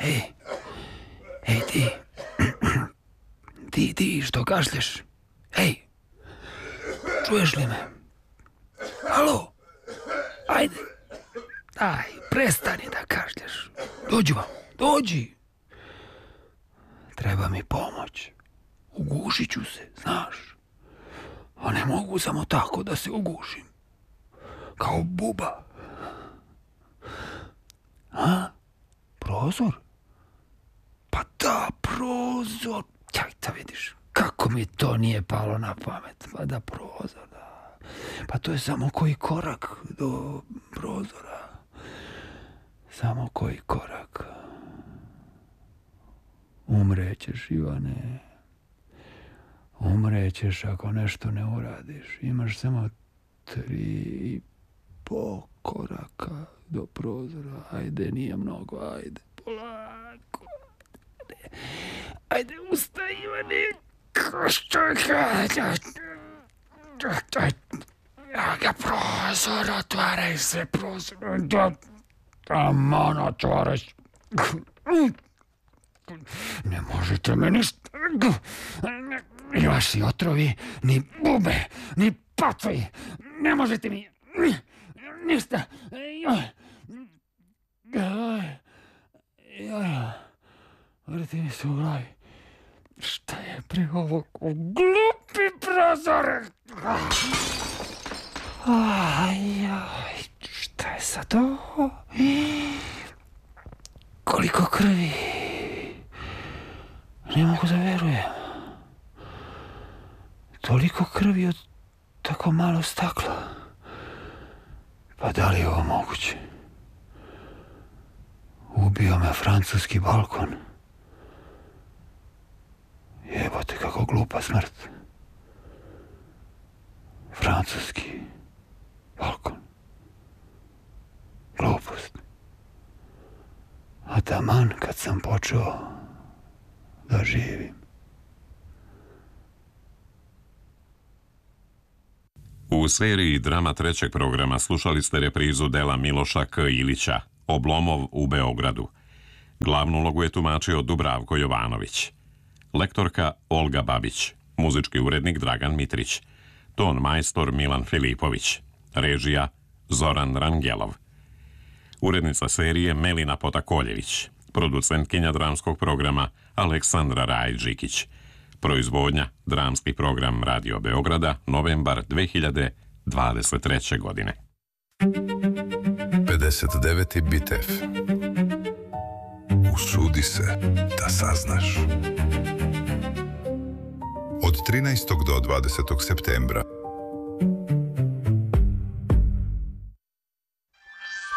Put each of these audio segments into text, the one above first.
Ej, ti. Ti što kašlješ. Ej, čuješ li me? Alo, ajde. Daj, prestani da kašlješ. Dođi vam, dođi. Treba mi pomoć. Ugušit ću se, znaš. A ne mogu samo tako da se ugušim. Kao buba. A? Prozor? Pa da, prozor. Čaj da vidiš. Kako mi to nije palo na pamet. Pa da, prozor, da. Pa to je samo koji korak do prozora. Samo koji korak. Umrećeš, Ivane. Umrećeš ako nešto ne uradiš. Imaš samo 3,5 koraka do prozora. Ajde, nije mnogo, ajde, polako. Ajde, ustaj, Ivane. Prozor, otvaraj se, prozor. Aman, otvaraj se. Ne možete me ništa. Ni vaši otrovi, ni bube, ni patvi. Ne možete mi ništa. Vrti mi se u glavi. Šta je pri ovog glupi prozor? Šta je sad ovo? Koliko krvi. Ne mogu da verujem. Toliko krvi od tako malo stakla. Pa da li je ovo moguće? Ubio me francuski balkon. Jebote, kako glupa smrt. Francuski balkon. Glupost. A taman kad sam počeo da živim. U seriji drama trećeg programa slušali ste reprizu dela Miloša K. Ilića Oblomov u Beogradu. Glavnu ulogu je tumačio Dubravko Jovanović. Lektorka Olga Babić. Muzički urednik Dragan Mitrić. Ton majstor Milan Filipović. Režija Zoran Rangelov. Urednica serije Melina Potakoljević. Producentkinja dramskog programa Aleksandra Rajić-Žikić. Proizvodnja dramski program Radio Beograda, novembar 2023. godine. 59. Bitev. Usudi se da saznaš. Od 13. do 20. septembra.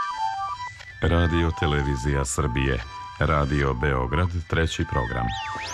Radio Televizija Srbije. Radio Beograd, treći program.